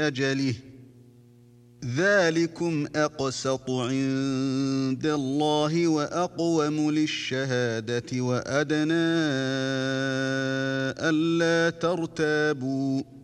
أجله ذلكم أقسط عند الله وأقوم للشهادة وأدنى ألا ترتابوا